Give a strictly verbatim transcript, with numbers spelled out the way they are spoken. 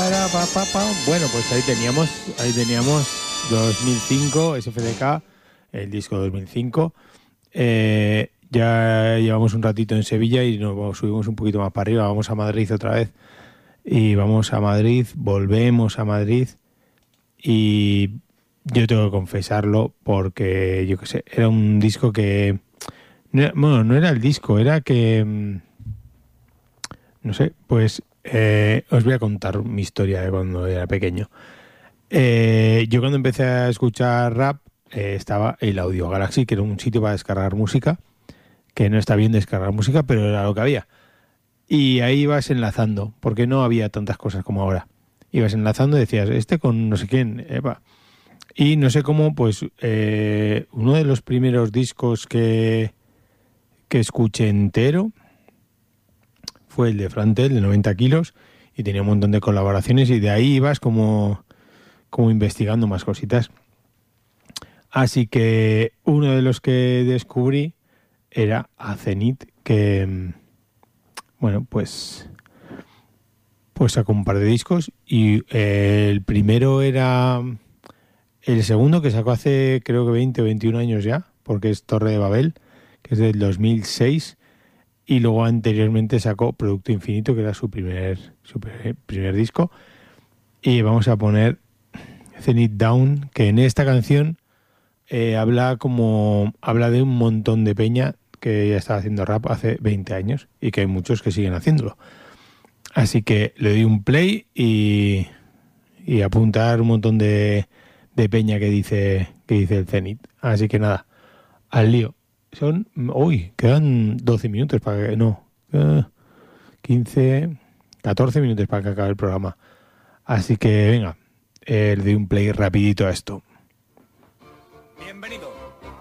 para, pa, pa, pa. Bueno, pues ahí teníamos, ahí teníamos dos mil cinco, S F D K, el disco dos mil cinco. Eh, ya llevamos un ratito en Sevilla y nos subimos un poquito más para arriba. Vamos a Madrid otra vez. Y vamos a Madrid, volvemos a Madrid. Y yo tengo que confesarlo porque, yo qué sé, era un disco que... No era, bueno, no era el disco, era que... No sé, pues eh, os voy a contar mi historia de cuando era pequeño. Eh, yo cuando empecé a escuchar rap eh, estaba el Audio Galaxy, que era un sitio para descargar música, que no está bien descargar música, pero era lo que había. Y ahí ibas enlazando, porque no había tantas cosas como ahora. Ibas enlazando y decías, este con no sé quién, epa. Y no sé cómo, pues eh, uno de los primeros discos que, que escuché entero fue el de Frantel, de noventa kilos, y tenía un montón de colaboraciones y de ahí ibas como, como investigando más cositas. Así que uno de los que descubrí era a Zenit, que, bueno, pues, pues sacó un par de discos y eh, el primero era el segundo que sacó hace creo que veinte o veintiún años ya, porque es Torre de Babel, que es del dos mil seis. Y luego anteriormente sacó Producto Infinito, que era su primer, su primer, primer disco. Y vamos a poner Zenith Down, que en esta canción eh, habla como habla de un montón de peña que ya estaba haciendo rap hace veinte años y que hay muchos que siguen haciéndolo. Así que le doy un play y, y apuntar un montón de, de peña que dice, que dice el Zenith. Así que nada, al lío. Son, uy, quedan doce minutos para que, no, eh, quince, catorce minutos para que acabe el programa. Así que venga, eh, le doy un play rapidito a esto. Bienvenido